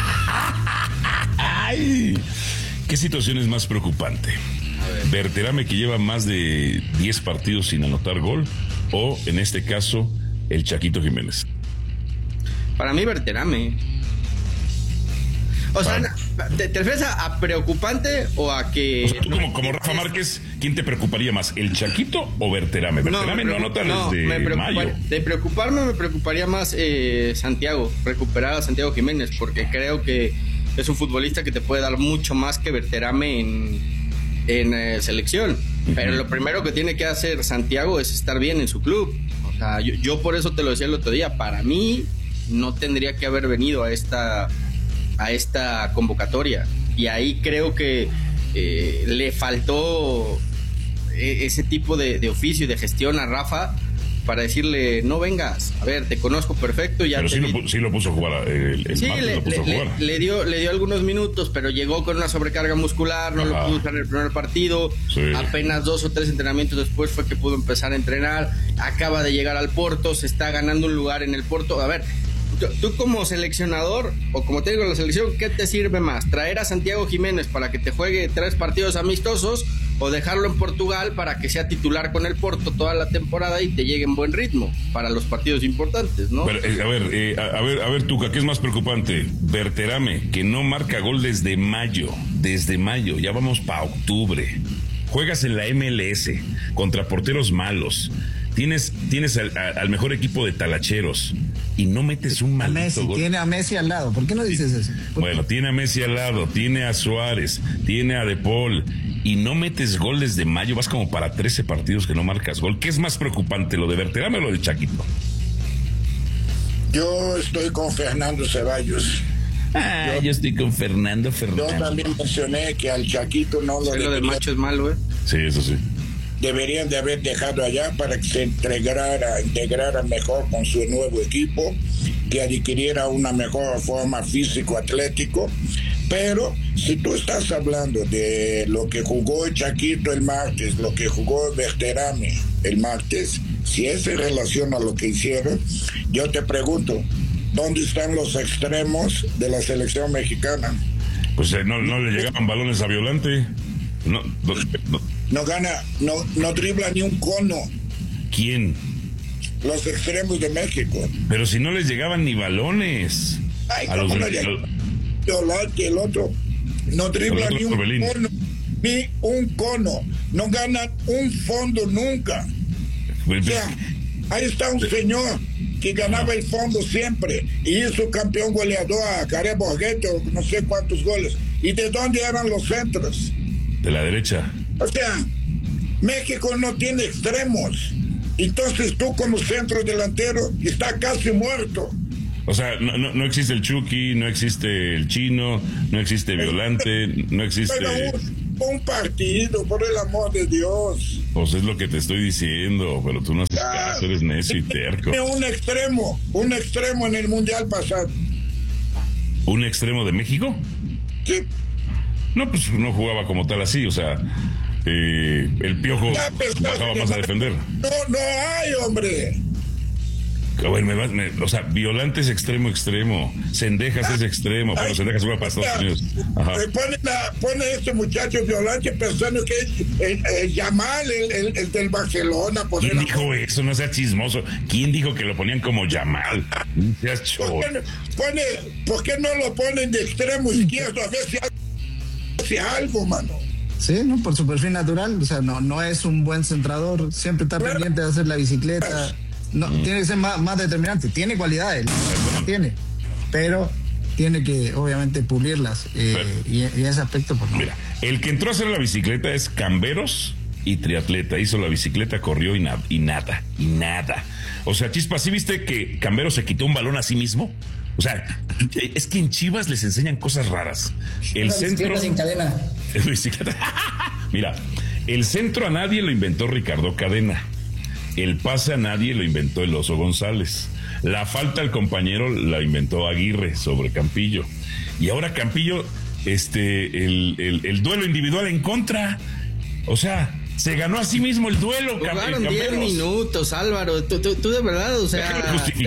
¡Ay! ¿Qué situación es más preocupante? ¿Berterame, que lleva más de 10 partidos sin anotar gol? ¿O, en este caso, el Chaquito Jiménez? Para mí, Berterame. O sea, ¿te refieres a preocupante o a que...? O sea, tú como Rafa Márquez, ¿quién te preocuparía más, el Chaquito o Berterame? Berterame no anota desde mayo. De preocuparme, me preocuparía más Santiago, recuperar a Santiago Jiménez, porque creo que es un futbolista que te puede dar mucho más que Berterame en selección. Pero lo primero que tiene que hacer Santiago es estar bien en su club. O sea, yo por eso te lo decía el otro día, para mí no tendría que haber venido a esta convocatoria, y ahí creo que le faltó ese tipo de oficio y de gestión a Rafa para decirle, no vengas, a ver, te conozco perfecto. Ya. Pero sí lo puso a jugar, le dio algunos minutos, pero llegó con una sobrecarga muscular, no lo pudo usar en el primer partido, apenas 2 o 3 entrenamientos después fue que pudo empezar a entrenar, acaba de llegar al Porto, se está ganando un lugar en el Porto. A ver, tú como seleccionador o como técnico de la selección, ¿qué te sirve más? ¿Traer a Santiago Jiménez para que te juegue 3 partidos amistosos o dejarlo en Portugal para que sea titular con el Porto toda la temporada y te llegue en buen ritmo para los partidos importantes, ¿no? Pero, a ver, Tuca, ¿qué es más preocupante? Berterame, que no marca gol desde mayo, ya vamos para octubre. Juegas en la MLS contra porteros malos. Tienes al mejor equipo de talacheros y no metes un maldito gol. Tiene a Messi al lado, ¿por qué no dices eso? Bueno, tiene a Messi al lado, tiene a Suárez, tiene a De Paul y no metes gol desde mayo. Vas como para 13 partidos que no marcas gol. ¿Qué es más preocupante, lo de Berterame o lo del Chaquito? Yo estoy con Fernando Ceballos. Yo estoy con Fernando. Yo también mencioné que al Chaquito no lo... Lo del macho es malo, Sí, eso sí. Deberían de haber dejado allá para que se integrara mejor con su nuevo equipo, que adquiriera una mejor forma físico-atlético, Pero si tú estás hablando de lo que jugó Chaquito el martes, lo que jugó Berterame el martes, si es en relación a lo que hicieron, yo te pregunto, ¿dónde están los extremos de la selección mexicana? Pues no le llegaban balones a Violante. No gana, no dribla ni un cono. ¿Quién? Los extremos de México. Pero si no les llegaban ni balones. Ay, a los Violante, el otro no dribla ni un cono, ni un cono, no ganan un fondo nunca. O sea, ahí está un señor que ganaba el fondo siempre y hizo campeón goleador a Care Borghetti, no sé cuántos goles. ¿Y de dónde eran los centros? De la derecha. O sea, México no tiene extremos. Entonces tú como centro delantero está casi muerto. O sea, no existe el Chucky, no existe el Chino, no existe Violante, no existe... Pero un partido, por el amor de Dios. Pues es lo que te estoy diciendo, pero tú no haces caso, eres necio y terco. Un extremo en el Mundial pasado. ¿Un extremo de México? Sí. No, pues no jugaba como tal así, o sea, el Piojo bajaba más a defender. No hay, hombre. A ver, o sea, Violante es extremo. Cendejas es extremo. Bueno, Cendejas juega para Estados Unidos. Ajá. Pone este muchacho Violante pensando que es Yamal, el del Barcelona. ¿Quién dijo eso? No sea chismoso. ¿Quién dijo que lo ponían como Yamal? Seas chorro. ¿Por qué no lo ponen de extremo izquierdo? A ver si hace algo, mano. Sí, ¿no? Por su perfil natural. O sea, no es un buen centrador. Siempre está pendiente de hacer la bicicleta. No, tiene que ser más determinante. Tiene cualidades, tiene, pero tiene que obviamente pulirlas y en ese aspecto pues no. Mira, el que entró a hacer la bicicleta es Camberos y triatleta. Hizo la bicicleta, corrió y nada. O sea, Chispa, ¿sí viste que Camberos se quitó un balón a sí mismo? O sea, es que en Chivas les enseñan cosas raras. El centro sin cadena. Mira, el centro a nadie lo inventó Ricardo Cadena. El pase a nadie lo inventó el Oso González. La falta al compañero la inventó Aguirre sobre Campillo. Y ahora Campillo, el duelo individual en contra. O sea, se ganó a sí mismo el duelo. Jugaron 10 minutos, Álvaro. Tú de verdad, o sea,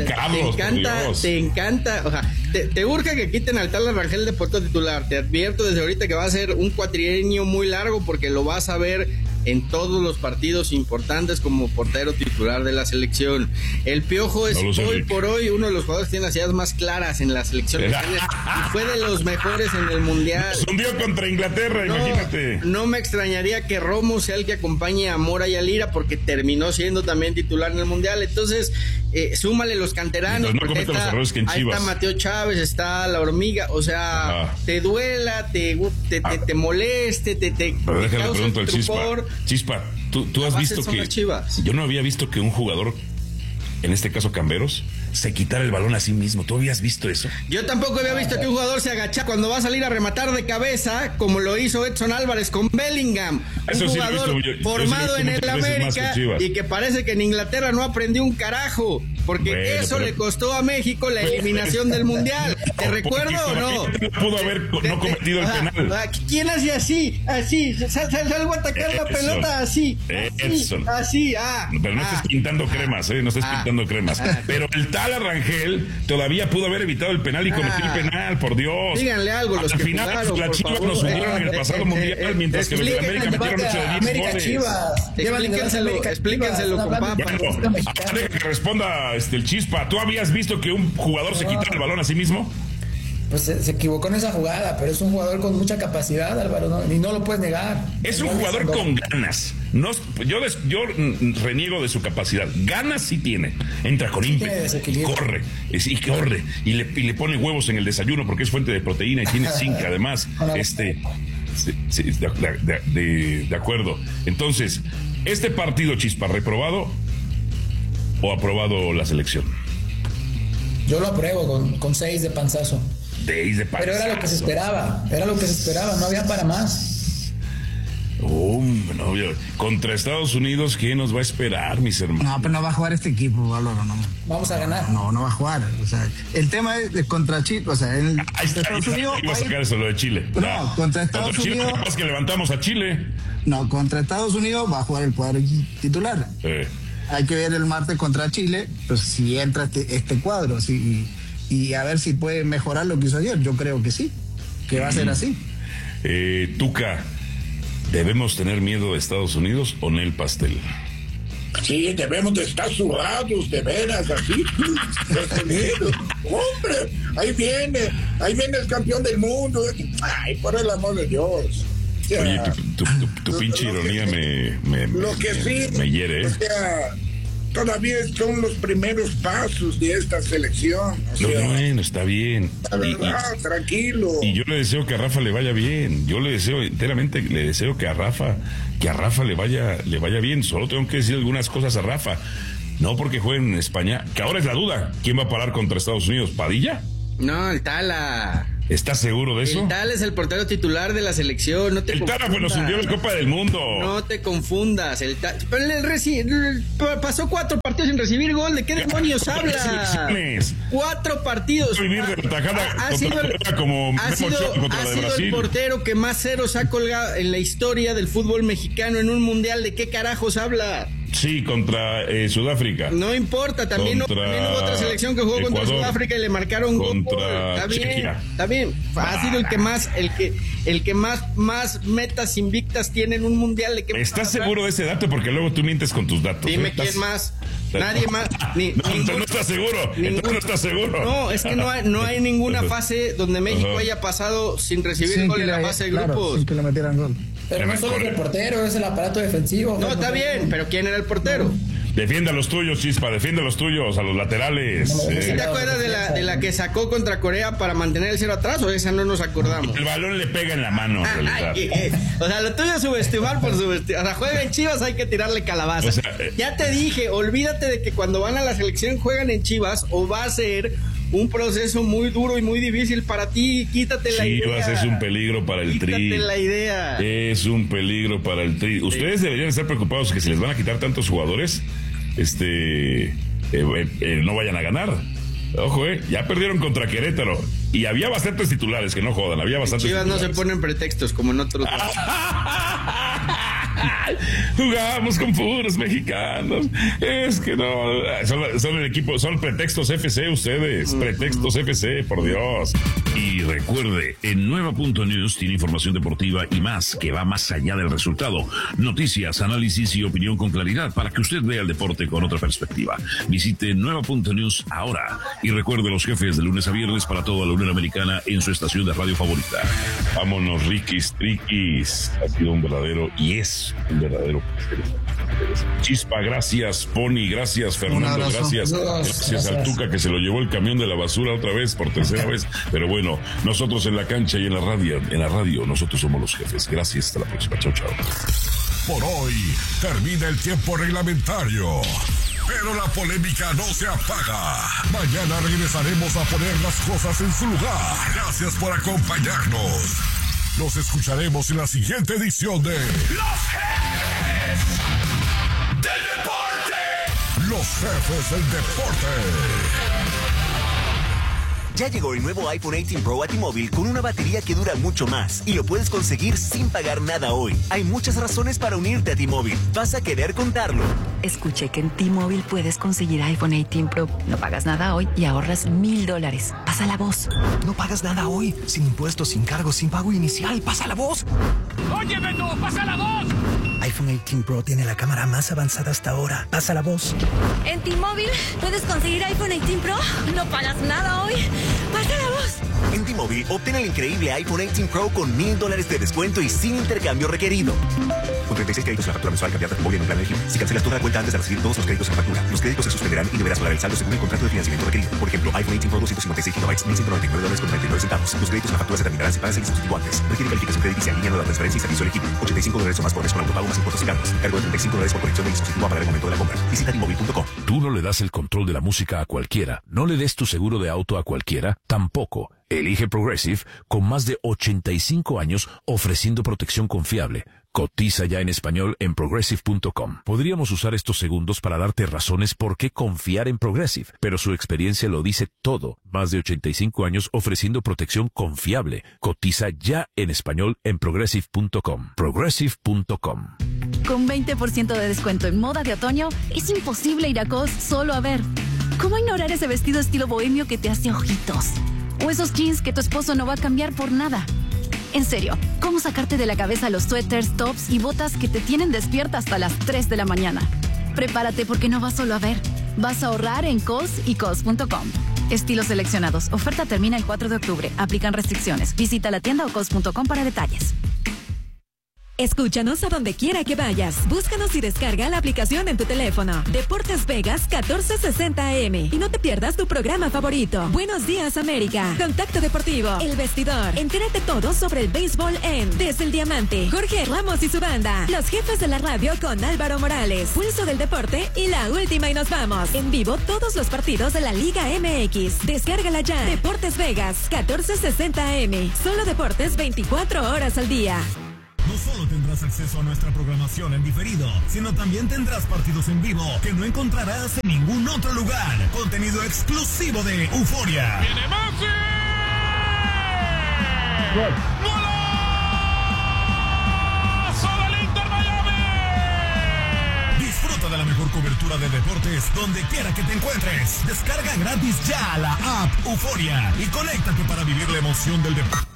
te encanta, o sea, te urge que quiten al tal Rangel de portero titular. Te advierto desde ahorita que va a ser un cuatrienio muy largo porque lo vas a ver en todos los partidos importantes como portero titular de la selección. El Piojo es hoy por hoy uno de los jugadores que tiene las ideas más claras en la selección y fue de los mejores en el Mundial. Se hundió contra Inglaterra, imagínate. No me extrañaría que Romo sea el que acompañe a Mora y a Lira porque terminó siendo también titular en el Mundial. Entonces, súmale los canteranos. Porque ahí está Mateo Chávez, está La Hormiga. O sea, te duela, te moleste, te causa estupor. Chispa, tú has visto que yo no había visto que un jugador, en este caso Camberos, se quitara el balón a sí mismo. ¿Tú habías visto eso? Yo tampoco había visto que un jugador se agachara cuando va a salir a rematar de cabeza, como lo hizo Edson Álvarez con Bellingham. Un jugador formado en el América y que parece que en Inglaterra no aprendió un carajo, porque eso le costó a México la eliminación del Mundial. ¿Te recuerdo o no? Pudo haber no cometido el penal. ¿Quién hacía así? Salgo a atacar la pelota así. Pero no estés pintando cremas, no estés pintando cremas. Pero el tal Rangel todavía pudo haber evitado el penal y cometió el penal, por Dios. Díganle algo los que final, jugaron, las Chivas nos hundieron en el pasado Mundial, mientras que los de América metieron 8 de 10 goles. Explíquenselo con papas. Bueno, ahora que responda el Chispa, ¿tú habías visto que un jugador se quitara el balón a sí mismo? Pues se equivocó en esa jugada, pero es un jugador con mucha capacidad, Álvaro, y no lo puedes negar. Es un jugador con ganas. Yo reniego de su capacidad. Ganas sí tiene. Entra con ímpetu, corre y le pone huevos en el desayuno porque es fuente de proteína y tiene zinc además. De acuerdo. Entonces, este partido, Chispa, ¿reprobado o aprobado la selección? Yo lo apruebo con 6 de panzazo. Pero era lo que se esperaba, no había para más. No, contra Estados Unidos, ¿qué nos va a esperar, mis hermanos? No, pero no va a jugar este equipo, Valoro, no. Vamos a ganar. No va a jugar. O sea, el tema es contra Chile, o sea, Estados Unidos. Iba a sacar eso, lo de Chile. No, contra Estados Unidos. Chile, es que levantamos a Chile. No, contra Estados Unidos va a jugar el cuadro titular. Hay que ver el martes contra Chile, pues si entra este cuadro, sí, y a ver si puede mejorar lo que hizo ayer. Yo creo que sí, que va a ser así. Tuca, ¿debemos tener miedo de Estados Unidos o Nel Pastel? Sí, debemos de estar sudados, de veras, así. Hombre, ahí viene el campeón del mundo. Ay, por el amor de Dios. O sea, oye, tu pinche ironía me hiere. O sea, todavía son los primeros pasos de esta selección. O sea, bueno, está bien. La verdad, tranquilo. Y yo le deseo que a Rafa le vaya bien. Yo le deseo enteramente, que a Rafa le vaya bien. Solo tengo que decir algunas cosas a Rafa. No porque jueguen en España, que ahora es la duda. ¿Quién va a parar contra Estados Unidos? ¿Padilla? No, el Tala. ¿Estás seguro de eso? El Tala es el portero titular de la selección, no te confundas. Tala nos hundió en la Copa del Mundo. No te confundas. Pero pasó 4 partidos sin recibir gol. ¿De qué demonios habla? 4 partidos. Ha sido el portero que más ceros ha colgado en la historia del fútbol mexicano en un mundial. ¿De qué carajos habla? Sí, contra Sudáfrica. No importa, también hubo otra selección que jugó Ecuador, contra Sudáfrica y le marcaron gol. Está bien. Ha sido el que más metas invictas tiene en un mundial. ¿Estás seguro de ese dato? Porque luego tú mientes con tus datos. Dime quién más. Nadie más. No estás seguro. No estás seguro. No, es que no hay ninguna fase donde México haya pasado sin recibir gol en la fase de grupos. Sin que le metieran gol. Pero no solo el portero, es el aparato defensivo. No, está bien, pero ¿quién era el portero? Defiende a los tuyos, Chispa, defiende a los tuyos, a los laterales. ¿Sí te acuerdas de la que sacó contra Corea para mantener el 0 atrás o esa no nos acordamos? El balón le pega en la mano, en realidad. O sea, lo tuyo es subestimar por subestimar. O sea, juega en Chivas, hay que tirarle calabaza. O sea, ya te dije, olvídate de que cuando van a la selección juegan en Chivas o va a ser un proceso muy duro y muy difícil para ti. Quítate la idea. Chivas es un peligro para el Tri. Quítate la idea. Es un peligro para el Tri. Ustedes deberían estar preocupados que se les van a quitar tantos jugadores. No vayan a ganar. Ojo, ya perdieron contra Querétaro. Y había bastantes titulares, que no jodan, había bastantes Chivas titulares. No se ponen pretextos como en otros. Jugamos con puros mexicanos. Es que no, son el equipo, son pretextos FC ustedes, pretextos FC, por Dios. Y recuerde, en Nueva.News tiene información deportiva y más, que va más allá del resultado. Noticias, análisis y opinión con claridad para que usted vea el deporte con otra perspectiva. Visite Nueva.News ahora. Y recuerde los jefes de lunes a viernes para toda la Unión Americana en su estación de radio favorita. Vámonos, Riquis, Triquis. Ha sido un verdadero, y es un verdadero placer. Chispa, gracias. Pony, gracias. Fernando, gracias. Gracias al Tuca, que se lo llevó el camión de la basura otra vez, por tercera vez. Pero bueno, nosotros en la cancha y en la radio, nosotros somos los jefes. Gracias, hasta la próxima. Chao, chao. Por hoy termina el tiempo reglamentario, pero la polémica no se apaga. Mañana regresaremos a poner las cosas en su lugar. Gracias por acompañarnos. Nos escucharemos en la siguiente edición de Los Jefes del Deporte. Los Jefes del Deporte. Ya llegó el nuevo iPhone 18 Pro a T-Mobile con una batería que dura mucho más y lo puedes conseguir sin pagar nada hoy. Hay muchas razones para unirte a T-Mobile. Vas a querer contarlo. Escuché que en T-Mobile puedes conseguir iPhone 18 Pro. No pagas nada hoy y ahorras $1,000. Pasa la voz. No pagas nada hoy. Sin impuestos, sin cargos, sin pago inicial. Pasa la voz. ¡Oye, Beto! ¡Pasa la voz! iPhone 18 Pro tiene la cámara más avanzada hasta ahora. Pasa la voz. En T-Mobile puedes conseguir iPhone 18 Pro. No pagas nada hoy. ¡Pasa la voz! En T-Mobile, obtén el increíble iPhone 18 Pro con $1,000 de descuento y sin intercambio requerido. Con 36 créditos en la factura mensual cambiada de móvil en un plan elegible. Si cancelas toda la cuenta antes de recibir todos los créditos en la factura, los créditos se suspenderán y deberás pagar el saldo según el contrato de financiamiento requerido. Por ejemplo, iPhone 18 Pro 256 GB, $1,199.99. Los créditos en la factura se terminarán si pagas el dispositivo antes. Requiere calificación crediticia en línea, nueva transferencia y servicio elegible. $85 o más por mes con autopago más impuestos y cargos. Cargo de $35 por conexión del dispositivo a pagar el momento de la compra. Visita T-Mobile.com. Tú no le das el control de la música a cualquiera. No le des tu seguro de auto a cualquiera. Tampoco Elige Progressive con más de 85 años ofreciendo protección confiable. Cotiza ya en español en Progressive.com. Podríamos usar estos segundos para darte razones por qué confiar en Progressive, pero su experiencia lo dice todo. Más de 85 años ofreciendo protección confiable. Cotiza ya en español en Progressive.com. Progressive.com. Con 20% de descuento en moda de otoño, es imposible ir a COS solo a ver. ¿Cómo ignorar ese vestido estilo bohemio que te hace ojitos? O esos jeans que tu esposo no va a cambiar por nada. En serio, ¿cómo sacarte de la cabeza los suéteres, tops y botas que te tienen despierta hasta las 3 de la mañana? Prepárate porque no vas solo a ver. Vas a ahorrar en COS y COS.com. Estilos seleccionados. Oferta termina el 4 de octubre. Aplican restricciones. Visita la tienda o COS.com para detalles. Escúchanos a donde quiera que vayas. Búscanos y descarga la aplicación en tu teléfono. Deportes Vegas 1460 AM. Y no te pierdas tu programa favorito. Buenos Días América. Contacto Deportivo. El Vestidor. Entérate todo sobre el béisbol en Desde el Diamante. Jorge Ramos y su banda. Los jefes de la radio con Álvaro Morales. Pulso del Deporte y La Última y Nos Vamos. En vivo todos los partidos de la Liga MX. Descárgala ya. Deportes Vegas 1460 AM. Solo deportes 24 horas al día. No solo tendrás acceso a nuestra programación en diferido, sino también tendrás partidos en vivo que no encontrarás en ningún otro lugar. Contenido exclusivo de Euforia. ¡Viene Messi! ¡Golazo del Inter Miami! Disfruta de la mejor cobertura de deportes donde quiera que te encuentres. Descarga gratis ya la app Euforia y conéctate para vivir la emoción del deporte.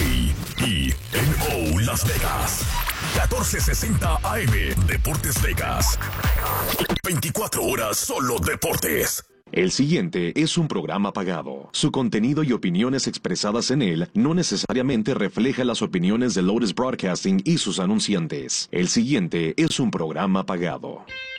KENO Las Vegas 1460 AM Deportes Vegas. 24 horas solo deportes. El siguiente es un programa pagado. Su contenido y opiniones expresadas en él no necesariamente refleja las opiniones de Lotus Broadcasting y sus anunciantes. El siguiente es un programa pagado.